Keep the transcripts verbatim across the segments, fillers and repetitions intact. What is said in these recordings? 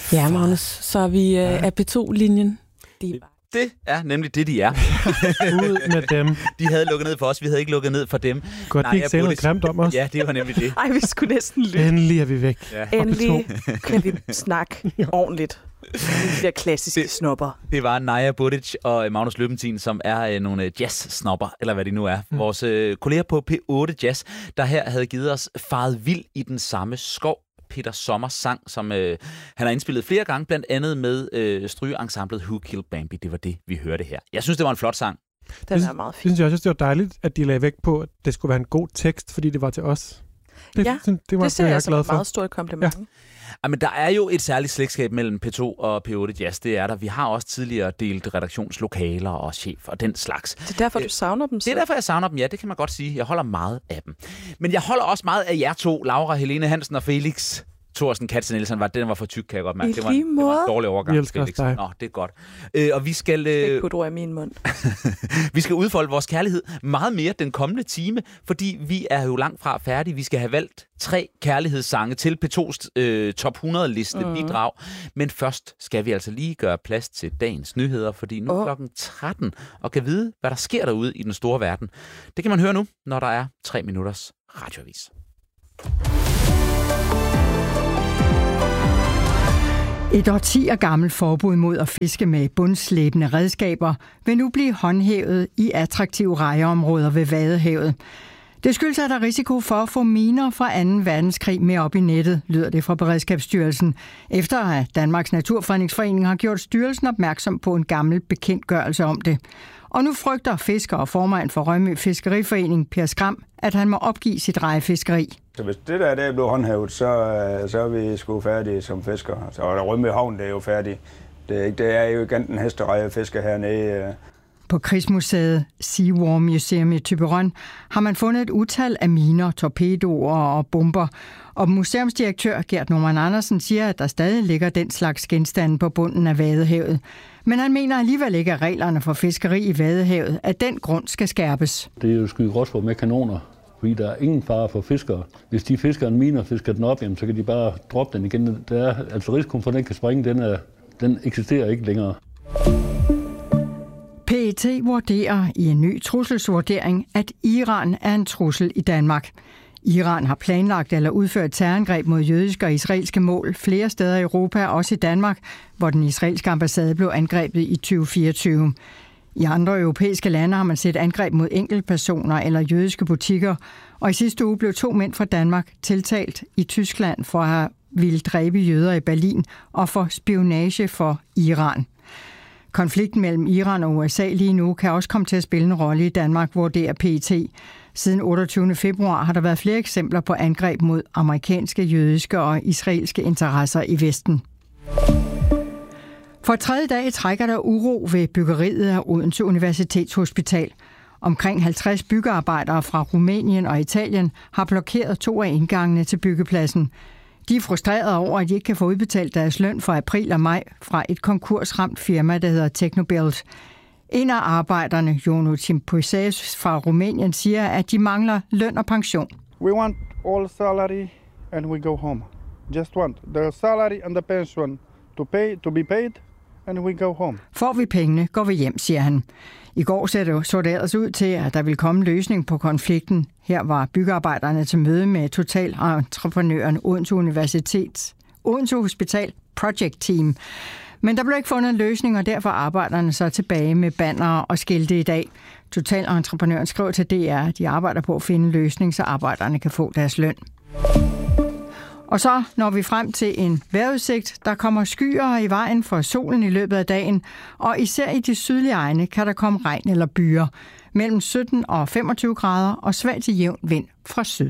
Ja, Magnus, så er vi øh, af P to-linjen. De Det er nemlig det, de er. Ud med dem. De havde lukket ned for os, vi havde ikke lukket ned for dem. Godt, de ikke sagde noget grimt om os. Ja, det var nemlig det. Ej, vi skulle næsten lytte. Endelig er vi væk. Ja. Endelig kan vi snakke ordentligt. De der klassiske det, snopper. Det var Naja Budic og Magnus Løbentin, som er øh, nogle jazz-snopper, eller hvad de nu er. Mm. Vores øh, kolleger på P otte Jazz, der her havde givet os Faret Vild i den samme skov. Peter Sommers sang, som øh, han har indspillet flere gange, blandt andet med øh, strygeensemblet Who Killed Bambi. Det var det, vi hørte her. Jeg synes, det var en flot sang. Den er meget fin. Jeg synes også, det var dejligt, at de lagde vægt på, at det skulle være en god tekst, fordi det var til os. Det, ja, det, det, var, det ser jeg, jeg jeg som glad et for. meget stort kompliment. Ja. Ja, men der er jo et særligt slægtskab mellem P to og P otte Jazz. Det er der. Vi har også tidligere delt redaktionslokaler og chef og den slags. Det er derfor, du savner dem så? Det er derfor, jeg savner dem, ja. Det kan man godt sige. Jeg holder meget af dem. Men jeg holder også meget af jer to, Laura Helene Hansen og Felix Thorsten Katzenelsen. Var, den var for tyk, kan jeg godt mærke. I det var, en, det var en dårlig overgang. Vi elsker dig. Nå, det er godt. Øh, og vi skal... Øh, ikke putte ord i min mund. vi skal udfolde vores kærlighed meget mere den kommende time, fordi vi er jo langt fra færdige. Vi skal have valgt tre kærlighedssange til P to's øh, top hundrede-liste mm. bidrag. Men først skal vi altså lige gøre plads til dagens nyheder, fordi nu er oh. klokken tretten, og kan vide, hvad der sker derude i den store verden. Det kan man høre nu, når der er tre minutters radioavis. Et årtier gammelt forbud mod at fiske med bundslæbende redskaber vil nu blive håndhævet i attraktive rejeområder ved Vadehavet. Det skyldes, at der er risiko for at få miner fra anden verdenskrig med op i nettet, lyder det fra Beredskabsstyrelsen, efter at Danmarks Naturfredningsforening har gjort styrelsen opmærksom på en gammel bekendtgørelse om det. Og nu frygter fisker og formand for Rømø Fiskeriforening, Per Skram, at han må opgive sit rejefiskeri. Så hvis det der, der blev håndhævet, så, så er vi sgu færdige som fiskere. Så Rømø Havn, det er jo færdig. Det er, ikke, det er jo ikke enten hesterejefisker hernede. På Krigsmuseet Seaworm Museum i Thyborøn har man fundet et utal af miner, torpedoer og bomber. Og museumsdirektør Gert Norman Andersen siger, at der stadig ligger den slags genstande på bunden af Vadehavet. Men han mener alligevel ikke, at reglerne for fiskeri i Vadehavet af den grund skal skærpes. Det er jo skyde gråsfor med kanoner, fordi der er ingen fare for fiskere. Hvis de fisker en mine og fisker den op, jamen, så kan de bare droppe den igen. Der er, altså risikoen for, at den kan springe, den, er, den eksisterer ikke længere. P E T vurderer i en ny trusselsvurdering, at Iran er en trussel i Danmark. Iran har planlagt eller udført terrorangreb mod jødiske og israelske mål flere steder i Europa, også i Danmark, hvor den israelske ambassade blev angrebet i tyve fireogtyve. I andre europæiske lande har man set angreb mod enkeltpersoner eller jødiske butikker, og i sidste uge blev to mænd fra Danmark tiltalt i Tyskland for at have ville dræbe jøder i Berlin og for spionage for Iran. Konflikten mellem Iran og U S A lige nu kan også komme til at spille en rolle i Danmark, vurderer P E T. Siden otteogtyvende februar har der været flere eksempler på angreb mod amerikanske, jødiske og israelske interesser i Vesten. For tredje dag trækker der uro ved byggeriet af Odense Universitetshospital. Omkring halvtreds byggearbejdere fra Rumænien og Italien har blokeret to af indgangene til byggepladsen. De er frustrerede over, at de ikke kan få udbetalt deres løn for april og maj fra et konkursramt firma, der hedder Technobuild. En af arbejderne, Jono Timpoises fra Rumænien, siger, at de mangler løn og pension. We want all salary and we go home. Just want the salary and the pension to pay to be paid and we go home. Får vi pengene, går vi hjem, siger han. I går så det, så det ellers ud til, at der ville komme en løsning på konflikten. Her var byggearbejderne til møde med totalentreprenøren Odense Universitets Odense Hospital Project Team. Men der blev ikke fundet en løsning, og derfor arbejderne så tilbage med bannere og skilte i dag. Totalentreprenøren skrev til D R, at de arbejder på at finde en løsning, så arbejderne kan få deres løn. Og så når vi frem til en vejrudsigt. Der kommer skyer i vejen for solen i løbet af dagen, og især i de sydlige egne kan der komme regn eller byger. Mellem sytten og femogtyve grader og svag til jævn vind fra syd.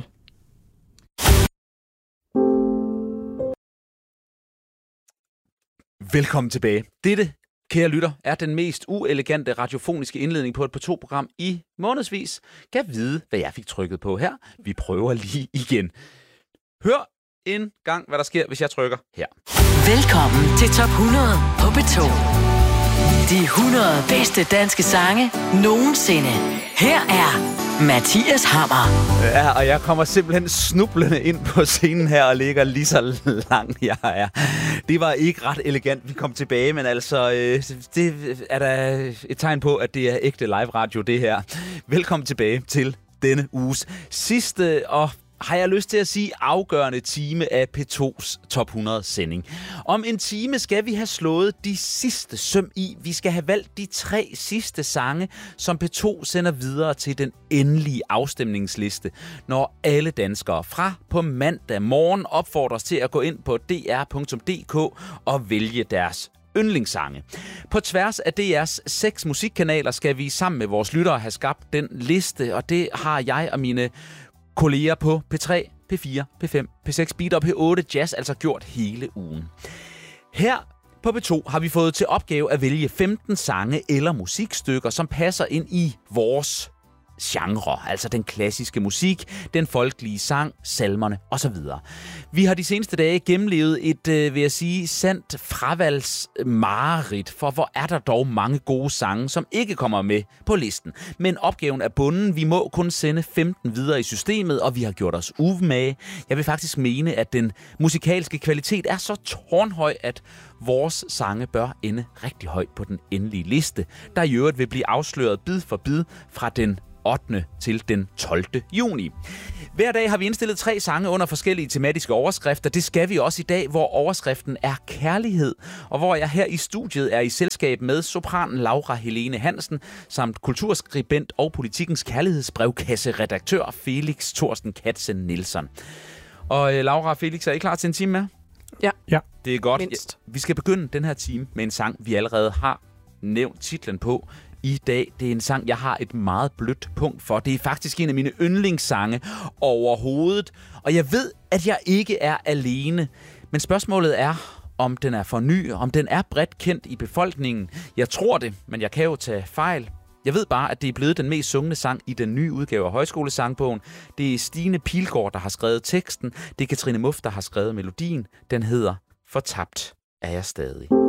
Velkommen tilbage. Dette, kære lytter, er den mest uelegante radiofoniske indledning på et P to-program i månedsvis. Kan vide, hvad jeg fik trykket på her. Vi prøver lige igen. Hør en gang, hvad der sker, hvis jeg trykker her. Velkommen til Top hundrede på P to. De hundrede bedste danske sange nogensinde. Her er Mathias Hammer. Ja, og jeg kommer simpelthen snublende ind på scenen her og ligger lige så lang jeg er. Det var ikke ret elegant, vi kom tilbage, men altså, øh, det er da et tegn på, at det er ægte live radio, det her. Velkommen tilbage til denne uges sidste og har jeg lyst til at sige afgørende time af P to's Top hundrede sending. Om en time skal vi have slået de sidste søm i. Vi skal have valgt de tre sidste sange, som P to sender videre til den endelige afstemningsliste, når alle danskere fra på mandag morgen opfordres til at gå ind på d r punktum d k og vælge deres yndlingssange. På tværs af D R's seks musikkanaler skal vi sammen med vores lyttere have skabt den liste, og det har jeg og mine kolleger på P tre, P fire, P fem, P seks Beat og P otte Jazz altså gjort hele ugen. Her på P to har vi fået til opgave at vælge femten sange eller musikstykker, som passer ind i vores genre, altså den klassiske musik, den folkelige sang, salmerne osv. Vi har de seneste dage gennemlevet et, øh, vil jeg sige, sandt fravalgsmareridt, for hvor er der dog mange gode sange, som ikke kommer med på listen. Men opgaven er bunden. Vi må kun sende femten videre i systemet, og vi har gjort os umage. Jeg vil faktisk mene, at den musikalske kvalitet er så tårnhøj, at vores sange bør ende rigtig højt på den endelige liste, der i øvrigt vil blive afsløret bid for bid fra den ottende til den tolvte juni. Hver dag har vi indstillet tre sange under forskellige tematiske overskrifter. Det skal vi også i dag, hvor overskriften er kærlighed, og hvor jeg her i studiet er i selskab med sopranen Laura Helene Hansen, samt kulturskribent og Politikens kærlighedsbrevkasse-redaktør Felix Thorsten Katzen Nielsen. Og Laura og Felix, er I klar til en time med? Ja. Ja. Det er godt. Mindst. Vi skal begynde den her time med en sang, vi allerede har nævnt titlen på i dag. Det er en sang, jeg har et meget blødt punkt for. Det er faktisk en af mine yndlingssange overhovedet. Og jeg ved, at jeg ikke er alene. Men spørgsmålet er, om den er for ny, om den er bredt kendt i befolkningen. Jeg tror det, men jeg kan jo tage fejl. Jeg ved bare, at det er blevet den mest sungne sang i den nye udgave af Højskolesangbogen. Det er Stine Pilgaard, der har skrevet teksten. Det er Katrine Muff, der har skrevet melodien. Den hedder Fortabt er jeg stadig.